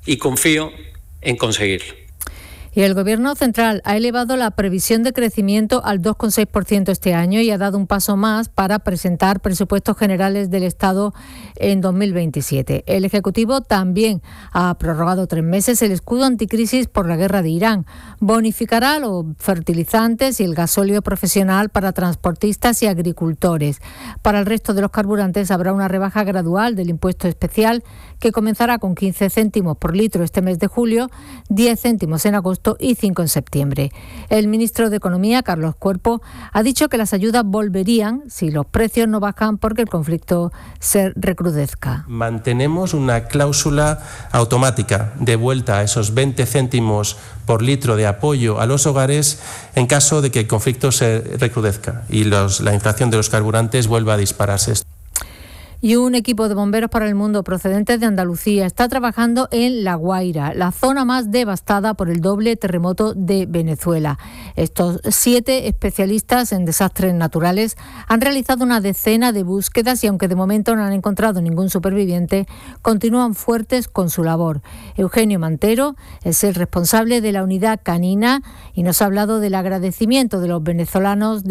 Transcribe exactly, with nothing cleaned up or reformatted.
y confío en conseguirlo. Y el Gobierno central ha elevado la previsión de crecimiento al dos coma seis por ciento este año y ha dado un paso más para presentar presupuestos generales del Estado en dos mil veintisiete. El Ejecutivo también ha prorrogado tres meses el escudo anticrisis por la guerra de Irán. Bonificará los fertilizantes y el gasóleo profesional para transportistas y agricultores. Para el resto de los carburantes habrá una rebaja gradual del impuesto especial que comenzará con quince céntimos por litro este mes de julio, diez céntimos en agosto y cinco en septiembre. El ministro de Economía, Carlos Cuerpo, ha dicho que las ayudas volverían si los precios no bajan porque el conflicto se recrudezca. Mantenemos una cláusula automática de vuelta a esos veinte céntimos por litro de apoyo a los hogares en caso de que el conflicto se recrudezca y los, la inflación de los carburantes vuelva a dispararse. Y un equipo de bomberos para el mundo procedentes de Andalucía está trabajando en La Guaira, la zona más devastada por el doble terremoto de Venezuela. Estos siete especialistas en desastres naturales han realizado una decena de búsquedas y aunque de momento no han encontrado ningún superviviente, continúan fuertes con su labor. Eugenio Mantero es el responsable de la unidad canina y nos ha hablado del agradecimiento de los venezolanos